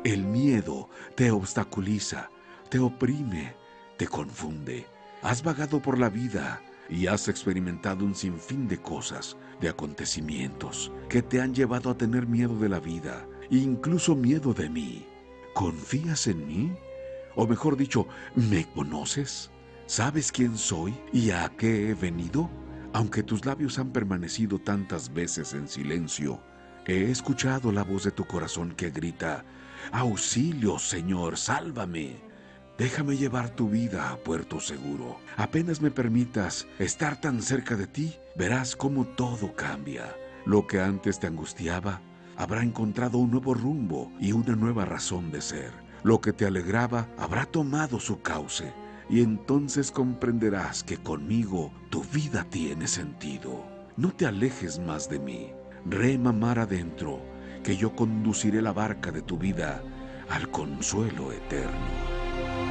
El miedo te obstaculiza, te oprime, te confunde. Has vagado por la vida y has experimentado un sinfín de cosas, de acontecimientos que te han llevado a tener miedo de la vida, incluso miedo de mí. ¿Confías en mí? O mejor dicho, ¿me conoces? ¿Sabes quién soy y a qué he venido? Aunque tus labios han permanecido tantas veces en silencio, he escuchado la voz de tu corazón que grita: «Auxilio, Señor, sálvame». Déjame llevar tu vida a puerto seguro. Apenas me permitas estar tan cerca de ti, verás cómo todo cambia. Lo que antes te angustiaba habrá encontrado un nuevo rumbo y una nueva razón de ser. Lo que te alegraba habrá tomado su cauce, y entonces comprenderás que conmigo tu vida tiene sentido. No te alejes más de mí. Rema mar adentro, que yo conduciré la barca de tu vida al consuelo eterno.